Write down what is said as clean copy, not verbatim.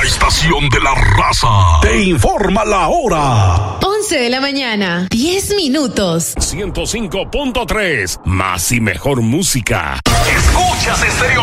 estación de la raza te informa la hora. 11 de la mañana, 10 minutos. 105.3, más y mejor música. Escuchas Estéreo